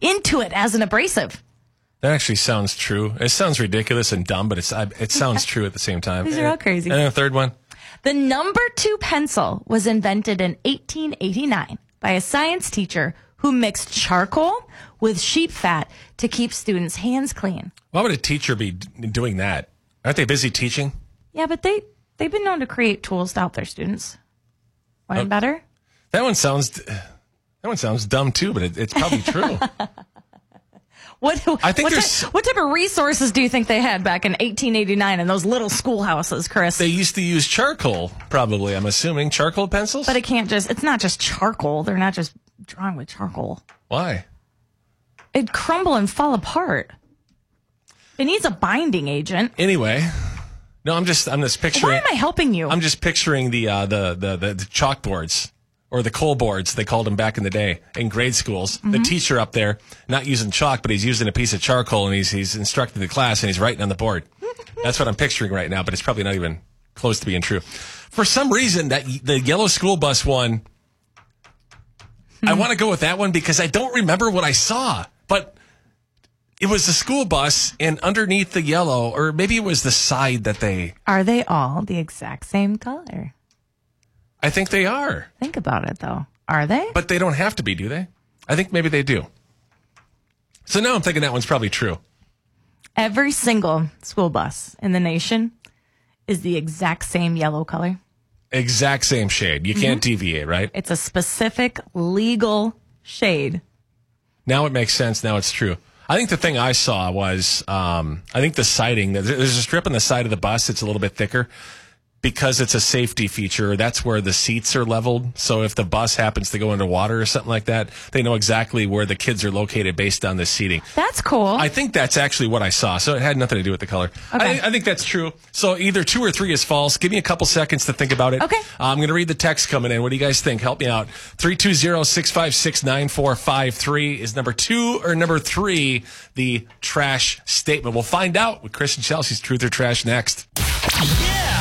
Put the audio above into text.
into it as an abrasive. That actually sounds true. It sounds ridiculous and dumb, but it sounds true at the same time. These are all crazy. And then a third one. The number 2 pencil was invented in 1889 by a science teacher who mixed charcoal with sheep fat to keep students' hands clean. Why would a teacher be doing that? Aren't they busy teaching? Yeah, but they've been known to create tools to help their students learn better. That one sounds dumb too, but it's probably true. What type of resources do you think they had back in 1889 in those little schoolhouses, Chris? They used to use charcoal, probably. I'm assuming charcoal pencils. But it's not just charcoal. They're not just drawing with charcoal. Why? It'd crumble and fall apart. It needs a binding agent. Anyway, no, I'm just picturing. Why am I helping you? I'm just picturing the chalkboards. Or the coal boards, they called them back in the day in grade schools. Mm-hmm. The teacher up there, not using chalk, but he's using a piece of charcoal, and he's instructing the class, and he's writing on the board. That's what I'm picturing right now, but it's probably not even close to being true. For some reason, the yellow school bus one, I want to go with that one because I don't remember what I saw. But it was the school bus, and underneath the yellow, or maybe it was the side that they... Are they all the exact same color? I think they are. Think about it, though. Are they? But they don't have to be, do they? I think maybe they do. So now I'm thinking that one's probably true. Every single school bus in the nation is the exact same yellow color. Exact same shade. You can't deviate, right? It's a specific legal shade. Now it makes sense. Now it's true. I think the thing I saw was, I think the siding, there's a strip on the side of the bus that's a little bit thicker. Because it's a safety feature, that's where the seats are leveled. So if the bus happens to go into water or something like that, they know exactly where the kids are located based on the seating. That's cool. I think that's actually what I saw. So it had nothing to do with the color. Okay. I think that's true. So either 2 or 3 is false. Give me a couple seconds to think about it. Okay. I'm going to read the text coming in. What do you guys think? Help me out. 320-656-9453 is number 2 or number 3, the trash statement. We'll find out with Chris and Chelsea's Truth or Trash next. Yeah!